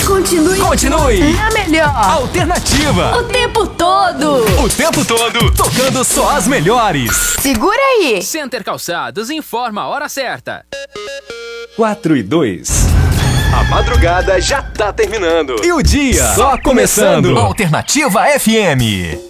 Continue. É a melhor. Alternativa. O tempo todo. O tempo todo, tocando só as melhores. Segura aí. Center Calçados informa a hora certa. 4:02. A madrugada já tá terminando. E o dia só começando. Alternativa FM.